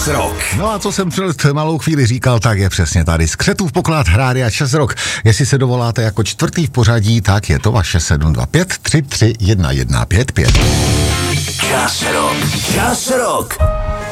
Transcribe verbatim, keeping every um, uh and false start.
Čas Rock. No a co jsem před malou chvíli říkal, tak je přesně tady. Skřetův poklad Rádia Čas Rock. Jestli se dovoláte jako čtvrtý v pořadí, tak je to vaše sedm dva pět tři tři jedna jedna pět pět. Čas Rock. Čas Rock.